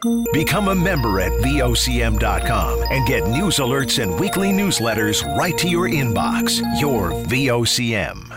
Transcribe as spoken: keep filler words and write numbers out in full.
Become a member at V O C M dot com and get news alerts and weekly newsletters right to your inbox. Your V O C M.